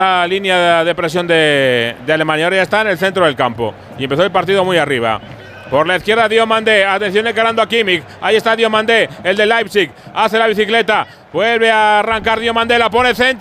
La línea de presión de Alemania. Ahora ya está en el centro del campo. Y empezó el partido muy arriba. Por la izquierda Diomandé, atención encarando a Kimmich. Ahí está Diomandé, el de Leipzig. Hace la bicicleta, vuelve a arrancar Diomandé, la pone centro.